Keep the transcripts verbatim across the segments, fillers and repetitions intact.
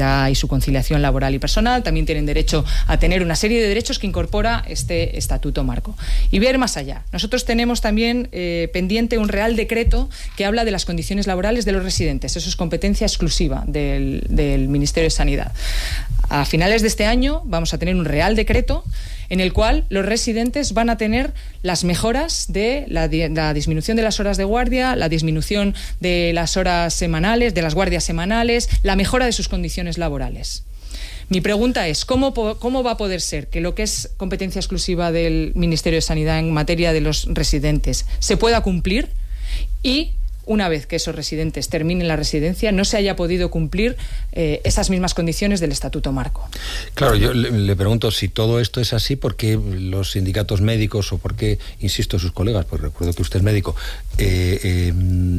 maternidad y su conciliación laboral y personal, también tienen derecho a tener una serie de derechos que incorpora este Estatuto Marco. Y ver más allá. Nosotros tenemos también eh, pendiente un Real Decreto que habla de las condiciones laborales de los residentes. Eso es competencia exclusiva del, del Ministerio de Sanidad. A finales de este año vamos a tener un Real Decreto en el cual los residentes van a tener las mejoras de la, la disminución de las horas de guardia, la disminución de las horas semanales, de las guardias semanales, la mejora de sus condiciones laborales. Mi pregunta es, ¿cómo, ¿cómo va a poder ser que lo que es competencia exclusiva del Ministerio de Sanidad en materia de los residentes se pueda cumplir y una vez que esos residentes terminen la residencia, no se haya podido cumplir eh, esas mismas condiciones del Estatuto Marco? Claro, yo le, le pregunto si todo esto es así, ¿por qué los sindicatos médicos o por qué, insisto, sus colegas, pues recuerdo que usted es médico, eh, eh,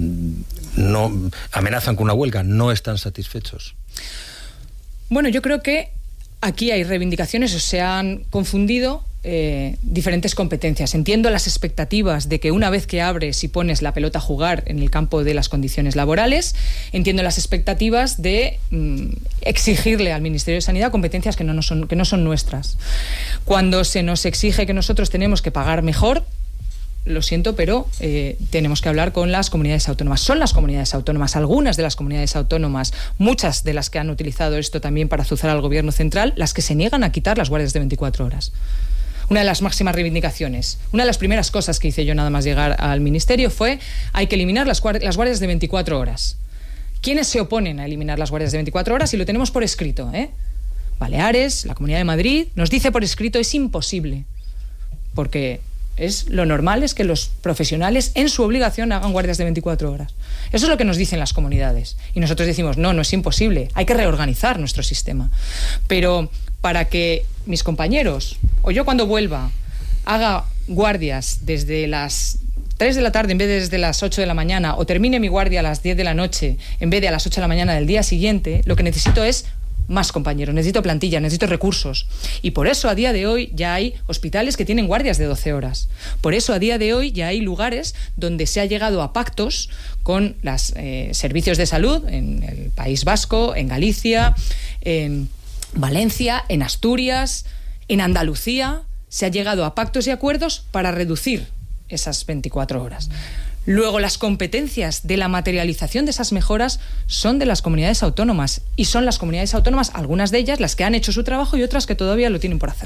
no amenazan con una huelga, no están satisfechos? Bueno, yo creo que aquí hay reivindicaciones, o se han confundido Eh, diferentes competencias. Entiendo las expectativas de que una vez que abres y pones la pelota a jugar en el campo de las condiciones laborales, entiendo las expectativas de mm, exigirle al Ministerio de Sanidad competencias que no, no son, que no son nuestras. Cuando se nos exige que nosotros tenemos que pagar mejor, lo siento, pero eh, tenemos que hablar con las comunidades autónomas. Son las comunidades autónomas, algunas de las comunidades autónomas, muchas de las que han utilizado esto también para azuzar al gobierno central, las que se niegan a quitar las guardias de veinticuatro horas. Una de las máximas reivindicaciones, una de las primeras cosas que hice yo nada más llegar al Ministerio fue hay que eliminar las, guard- las guardias de veinticuatro horas. ¿Quiénes se oponen a eliminar las guardias de veinticuatro horas? Y lo tenemos por escrito, ¿eh? Baleares, la Comunidad de Madrid, nos dice por escrito es imposible, porque es lo normal es que los profesionales en su obligación hagan guardias de veinticuatro horas. Eso es lo que nos dicen las comunidades. Y nosotros decimos, no, no es imposible, hay que reorganizar nuestro sistema. Pero para que mis compañeros, o yo cuando vuelva, haga guardias desde las tres de la tarde en vez de desde las ocho de la mañana, o termine mi guardia a las diez de la noche en vez de a las ocho de la mañana del día siguiente, lo que necesito es más compañeros, necesito plantilla, necesito recursos. Y por eso a día de hoy ya hay hospitales que tienen guardias de doce horas. Por eso a día de hoy ya hay lugares donde se ha llegado a pactos con los eh, servicios de salud en el País Vasco, en Galicia, en Valencia, en Asturias, en Andalucía. Se ha llegado a pactos y acuerdos para reducir esas veinticuatro horas. Luego, las competencias de la materialización de esas mejoras son de las comunidades autónomas, y son las comunidades autónomas, algunas de ellas, las que han hecho su trabajo y otras que todavía lo tienen por hacer.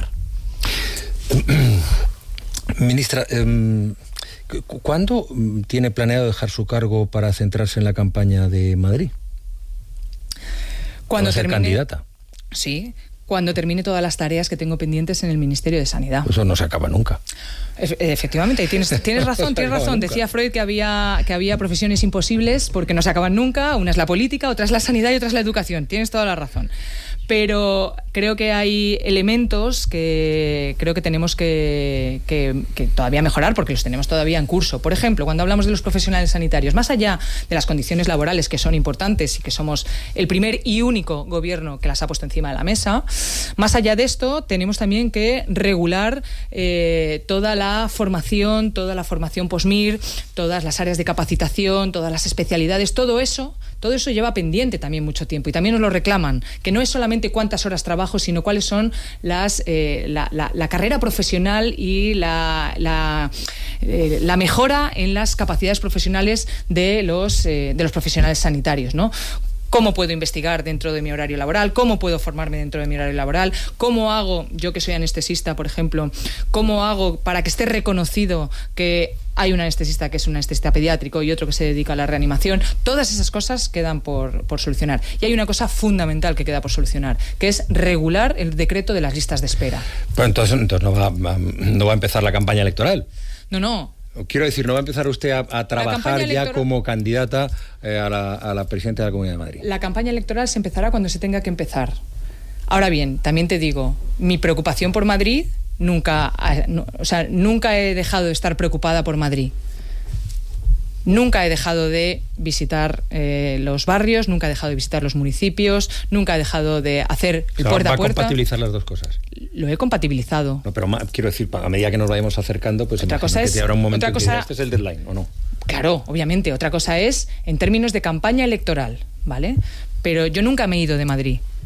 Ministra, eh, ¿cuándo tiene planeado dejar su cargo para centrarse en la campaña de Madrid? Cuando ser termine, candidata. Sí, cuando termine todas las tareas que tengo pendientes en el Ministerio de Sanidad. Eso no se acaba nunca. Efectivamente, tienes, tienes razón, tienes razón. Decía Freud que había, que había profesiones imposibles porque no se acaban nunca. Una es la política, otra es la sanidad y otra es la educación. Tienes toda la razón. Pero creo que hay elementos que creo que tenemos que, que, que todavía mejorar, porque los tenemos todavía en curso. Por ejemplo, cuando hablamos de los profesionales sanitarios, más allá de las condiciones laborales, que son importantes y que somos el primer y único gobierno que las ha puesto encima de la mesa, más allá de esto, tenemos también que regular eh, toda la formación, toda la formación post-MIR, todas las áreas de capacitación, todas las especialidades, todo eso, todo eso lleva pendiente también mucho tiempo, y también nos lo reclaman, que no es solamente cuántas horas trabajo, sino cuáles son las eh, la, la, la carrera profesional y la, la, eh, la mejora en las capacidades profesionales de los, eh, de los profesionales sanitarios, ¿no? ¿Cómo puedo investigar dentro de mi horario laboral? ¿Cómo puedo formarme dentro de mi horario laboral? ¿Cómo hago, yo que soy anestesista, por ejemplo, cómo hago para que esté reconocido que hay un anestesista que es un anestesista pediátrico y otro que se dedica a la reanimación? Todas esas cosas quedan por, por solucionar. Y hay una cosa fundamental que queda por solucionar, que es regular el decreto de las listas de espera. Pero entonces, entonces no, va, no va a empezar la campaña electoral. No, no. Quiero decir, ¿no va a empezar usted a, a trabajar ya como candidata eh, a, la, a la presidenta de la Comunidad de Madrid? La campaña electoral se empezará cuando se tenga que empezar. Ahora bien, también te digo, mi preocupación por Madrid nunca, no, o sea, nunca he dejado de estar preocupada por Madrid. Nunca he dejado de visitar eh, los barrios, nunca he dejado de visitar los municipios, nunca he dejado de hacer el o sea, puerta a puerta. ¿Va a compatibilizar las dos cosas? Lo he compatibilizado. No, pero quiero decir, a medida que nos vayamos acercando, pues otra cosa es, que habrá un momento otra en cosa, que este es el deadline, ¿o no? Claro, obviamente. Otra cosa es en términos de campaña electoral, ¿vale? Pero yo nunca me he ido de Madrid.